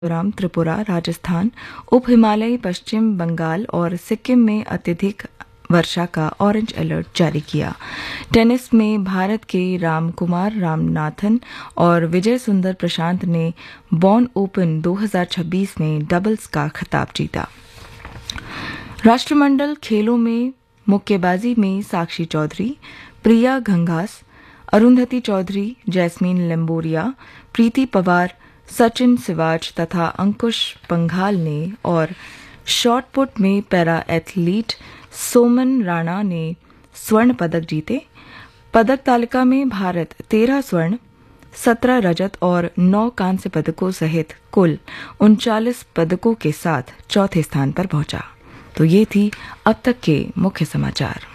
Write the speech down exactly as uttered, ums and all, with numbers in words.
मिजोरम, त्रिपुरा, राजस्थान, उप हिमालयी पश्चिम बंगाल और सिक्किम में अत्यधिक वर्षा का ऑरेंज अलर्ट जारी किया। टेनिस में भारत के रामकुमार रामनाथन और विजय सुंदर प्रशांत ने बॉर्न ओपन दो हज़ार छब्बीस में डबल्स का खिताब जीता। राष्ट्रमंडल खेलों में मुक्केबाजी में साक्षी चौधरी, प्रिया घंघास, अरुंधति चौधरी, जैस्मीन लिम्बोरिया, प्रीति पवार, सचिन सिवाच तथा अंकुश पंघाल ने और शॉटपुट में पैरा एथलीट सोमन राणा ने स्वर्ण पदक जीते। पदक तालिका में भारत तेरह स्वर्ण, सत्रह रजत और नौ कांस्य पदकों सहित कुल उनचालीस पदकों के साथ चौथे स्थान पर पहुंचा। तो ये थी अब तक के मुख्य समाचार।